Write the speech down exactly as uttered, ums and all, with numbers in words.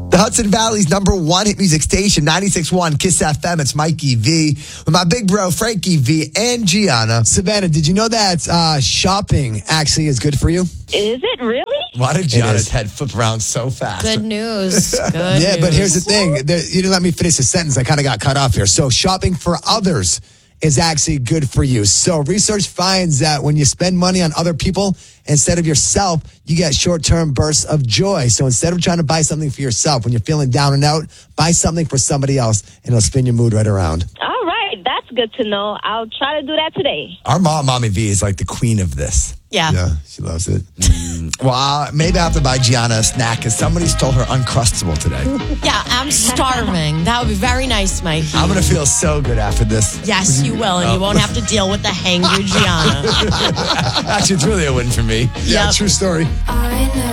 The Hudson Valley's number one hit music station, ninety-six point one Kiss F M. It's Mikey V with my big bro, Frankie V, and Gianna. Savannah, did you know that uh, shopping actually is good for you? Is it really? Why did Gianna's head flip around so fast? Good news. Good Yeah, news. but here's the thing. There, you didn't let me finish the sentence. I kind of got cut off here. So shopping for others is actually good for you. So research finds that when you spend money on other people instead of yourself, you get short-term bursts of joy. So instead of trying to buy something for yourself, when you're feeling down and out, buy something for somebody else, and it'll spin your mood right around. All right. That's good to know. I'll try to do that today. Our mom, Mommy V, is like the queen of this. Yeah. Yeah, she loves it. Well, uh, maybe I have to buy Gianna a snack because somebody stole her Uncrustable today. Yeah, I'm starving. That would be very nice, Mikey. I'm going to feel so good after this. Yes, you will, and you won't have to deal with the hangry Gianna. Actually, it's really a win for me. Yeah, Yep. true story. I know.